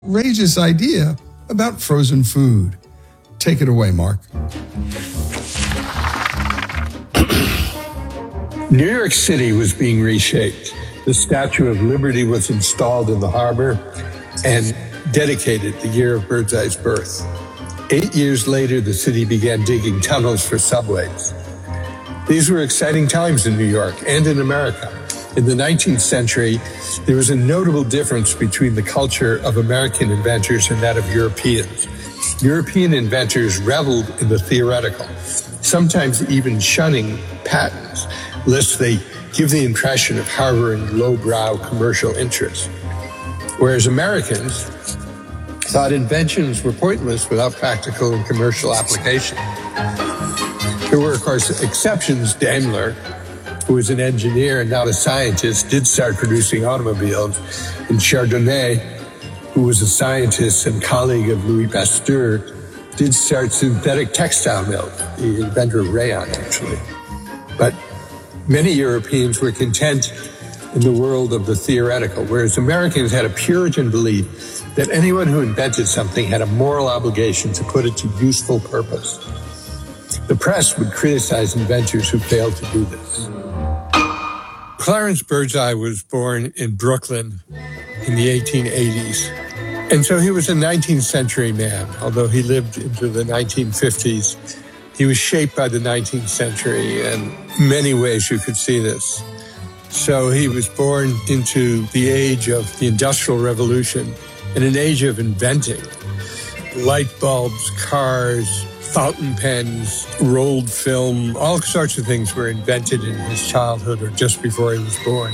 outrageous idea about frozen food. Take it away, Mark. New York City was being reshaped. The Statue of Liberty was installed in the harbor and dedicated the year of Birdseye's birth. 8 years later, the city began digging tunnels for subways. These were exciting times in New York and in America. In the 19th century, there was a notable difference between the culture of American inventors and that of Europeans. European inventors reveled in the theoretical, sometimes even shunning patents, lest they give the impression of harboring lowbrow commercial interests. Whereas Americans thought inventions were pointless without practical and commercial application. There were, of course, exceptions. Daimler, who was an engineer and not a scientist, did start producing automobiles. And Chardonnay, who was a scientist and colleague of Louis Pasteur, did start synthetic textile milk, the inventor of rayon, actually. But many Europeans were content in the world of the theoretical, whereas Americans had a Puritan belief that anyone who invented something had a moral obligation to put it to useful purpose. The press would criticize inventors who failed to do this. Clarence Birdseye was born in Brooklyn in the 1880s. And so he was a 19th century man. Although he lived into the 1950s, he was shaped by the 19th century, and in many ways you could see this. So he was born into the age of the Industrial Revolution, and an age of inventing. Light bulbs, cars, fountain pens, rolled film, all sorts of things were invented in his childhood or just before he was born.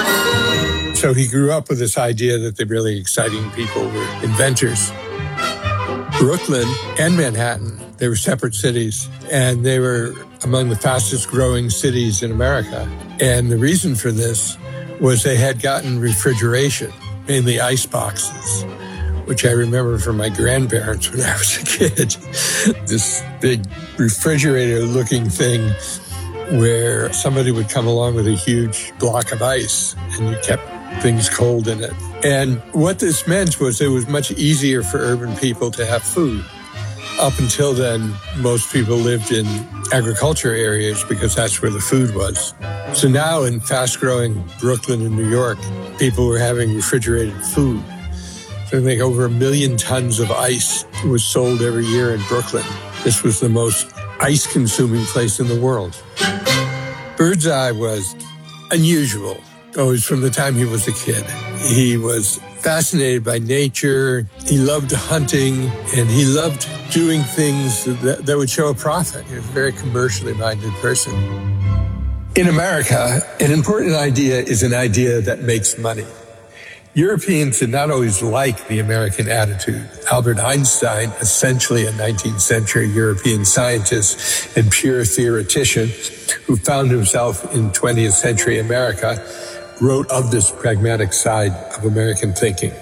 So he grew up with this idea that the really exciting people were inventors. Brooklyn and Manhattan, they were separate cities, and they were among the fastest growing cities in America. And the reason for this was they had gotten refrigeration, mainly ice boxes, which I remember from my grandparents when I was a kid. This big refrigerator-looking thing where somebody would come along with a huge block of ice and you kept things cold in it. And what this meant was it was much easier for urban people to have food. Up until then, most people lived in agriculture areas because that's where the food was. So now in fast-growing Brooklyn and New York, people were having refrigerated food. So I think over 1 million tons of ice was sold every year in Brooklyn. This was the most ice-consuming place in the world. Birdseye was unusual, always from the time he was a kid. He was fascinated by nature, he loved hunting, and he loved doing things that would show a profit. He was a very commercially minded person. In America, an important idea is an idea that makes money. Europeans did not always like the American attitude. Albert Einstein, essentially a 19th century European scientist and pure theoretician who found himself in 20th century America, wrote of this pragmatic side of American thinking.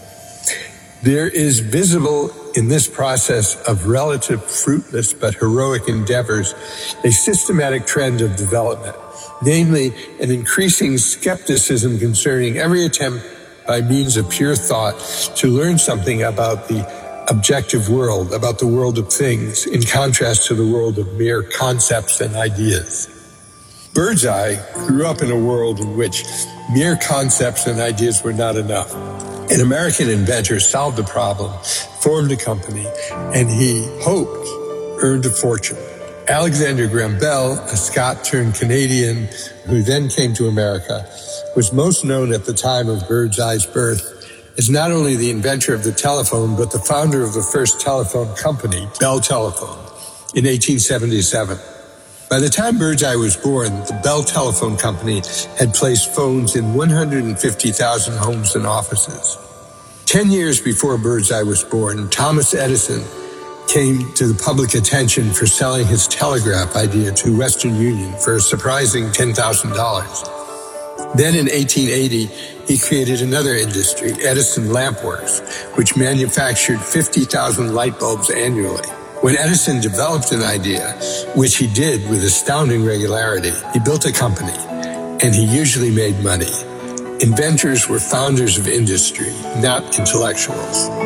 There is visible in this process of relative fruitless but heroic endeavors a systematic trend of development, namely an increasing skepticism concerning every attempt by means of pure thought to learn something about the objective world, about the world of things, in contrast to the world of mere concepts and ideas. Birdseye grew up in a world in which mere concepts and ideas were not enough. An American inventor solved the problem, formed a company, and he hoped earned a fortune. Alexander Graham Bell, a Scot turned Canadian who then came to America, was most known at the time of Birdseye's birth as not only the inventor of the telephone, but the founder of the first telephone company, Bell Telephone, in 1877. By the time Birdseye was born, the Bell Telephone Company had placed phones in 150,000 homes and offices. 10 years before Birdseye was born, Thomas Edison came to the public attention for selling his telegraph idea to Western Union for a surprising $10,000. Then in 1880, he created another industry, Edison Lamp Works, which manufactured 50,000 light bulbs annually. When Edison developed an idea, which he did with astounding regularity, he built a company, and he usually made money. Inventors were founders of industry, not intellectuals.